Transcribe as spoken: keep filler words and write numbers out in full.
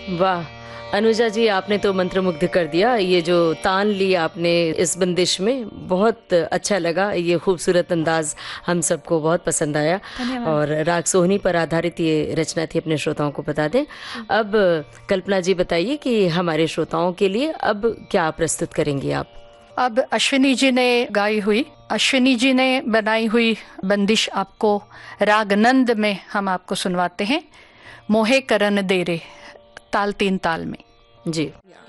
वाह! अनुजा जी, आपने तो मंत्रमुग्ध कर दिया। ये जो तान ली आपने इस बंदिश में, बहुत अच्छा लगा। ये खूबसूरत अंदाज़ हम सबको बहुत पसंद आया। धन्यवाद। और राग सोहनी पर आधारित ये रचना थी, अपने श्रोताओं को बता दें। अब कल्पना जी बताइए कि हमारे श्रोताओं के लिए अब क्या प्रस्तुत करेंगी आप? अब अश्विनी जी ने गाई हुई, अश्विनी जी ने बनाई हुई बंदिश आपको राग नंद में हम आपको सुनवाते हैं। मोहे करन दे रे, ताल तीन ताल में। जी।